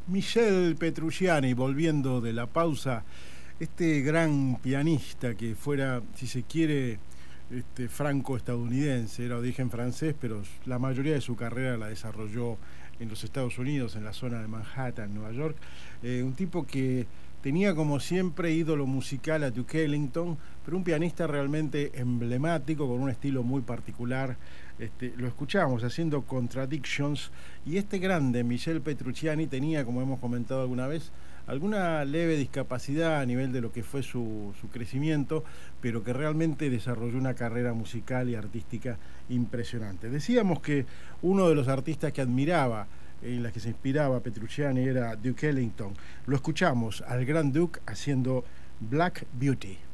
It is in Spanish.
Michel Petrucciani, volviendo de la pausa, este gran pianista que fuera, si se quiere, franco-estadounidense, era de origen francés, pero la mayoría de su carrera la desarrolló en los Estados Unidos, en la zona de Manhattan, Nueva York. Un tipo que tenía como siempre ídolo musical a Duke Ellington, pero un pianista realmente emblemático, con un estilo muy particular. Lo escuchamos haciendo Contradictions, y este grande, Michel Petrucciani, tenía, como hemos comentado alguna vez, alguna leve discapacidad a nivel de lo que fue su crecimiento, pero que realmente desarrolló una carrera musical y artística impresionante. Decíamos que uno de los artistas que admiraba, en las que se inspiraba Petrucciani, era Duke Ellington. Lo escuchamos al Gran Duke haciendo Black Beauty.